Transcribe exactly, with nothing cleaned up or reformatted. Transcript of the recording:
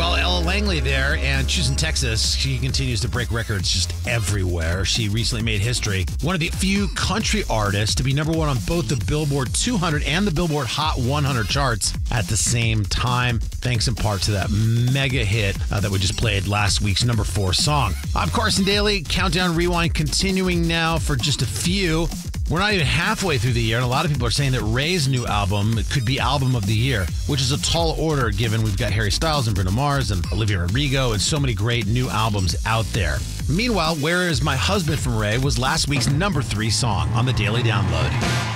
Well, Ella Langley there, and she's in Texas. She continues to break records just everywhere. She recently made history. One of the few country artists to be number one on both the Billboard two hundred and the Billboard Hot one hundred charts at the same time, thanks in part to that mega hit uh, that we just played, last week's number four song. I'm Carson Daly. Countdown Rewind continuing now for just a few. We're not even halfway through the year, and a lot of people are saying that Ray's new album could be album of the year, which is a tall order given we've got Harry Styles and Bruno Mars and Olivia Rodrigo and so many great new albums out there. Meanwhile, Where Is My Husband from Ray was last week's number three song on the Daily Download.